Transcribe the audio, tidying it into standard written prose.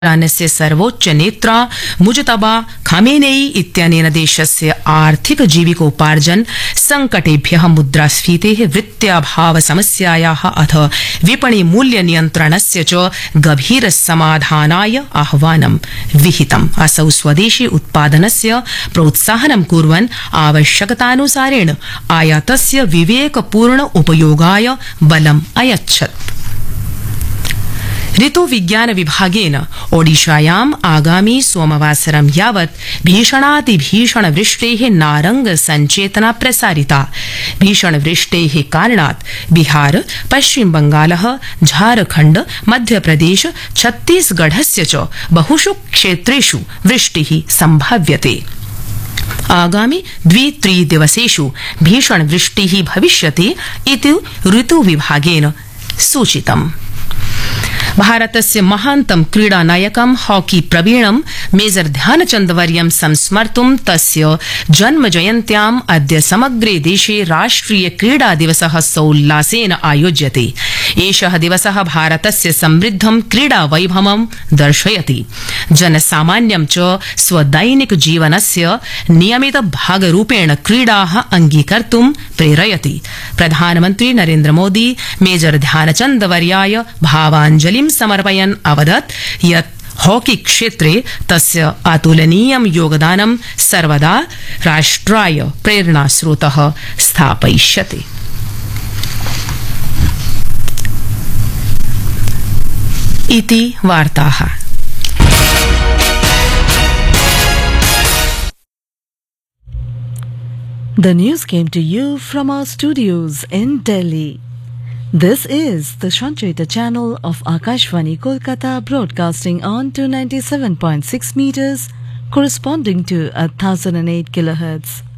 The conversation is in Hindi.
इरानस्य सर्वोच्च नेत्रा मुजतबा खामेनेई इत्यनेन देशस्य आर्थिक जीविकोपार्जन संकटेभ्यः मुद्रास्फीतेः वित्ताभाव समस्यायाः अथ विपणि मूल्य नियन्त्रणस्य च गभीर समाधानाय आह्वानं विहितम्। असौ स्वदेशी उत्पादनस्य प्रोत्साहनं कुर्वन् आवश्यकतानुसारेण आयातस्य विवेकपूर्ण उपयोगाय बलम् अयच्छत्। ऋतु विज्ञान विभागेन ओडिशायाम् आगामी सोमवासरं यावत् भीषणातिभीषण वृष्टेः नारंग संचेतना प्रसारिता। भीषण वृष्टेः कारणात् बिहार, पश्चिम बंगालः, झारखण्ड, मध्यप्रदेश, छत्तीसगढ़स्य च बहुषु क्षेत्रेषु वृष्टिः सम्भाव्यते। आगामि 2-3 दिवसेषु भीषण वृष्टिः भविष्यति इति ऋतु विभागेन सूचितम्। भारतस्य महान्तं क्रीडानायकं हॉकी प्रवीणं मेजर ध्यानचन्दवर्यं संस्मर्तुं तस्य जन्मजयन्त्याम् अद्य समग्रे देशे राष्ट्रिय क्रीडा दिवसः सोल्लासेन आयोज्यते। एषः दिवसः भारतस्य समृद्धं क्रीडा वैभवं दर्शयति, जनसामान्यं च स्वदैनिक जीवनस्य नियमित भागरूपेण क्रीडाः अंगीकर्तुं प्रेरयति। प्रधानमन्त्री नरेन्द्र मोदी मेजर ध्यानचन्दवर्याय भावाञ्जलिं समर्पयन् अवदत् यत् हॉकी क्षेत्रे तस्य अतुलनीयं योगदानं सर्वदा राष्ट्राय प्रेरणास्रोतः स्थापयिष्यति। इति वार्ताः। The news came to you from our studios in Delhi. This is the Shanchaita channel of Akashvani Kolkata, broadcasting on 297.6 meters, corresponding to 1008 kilohertz.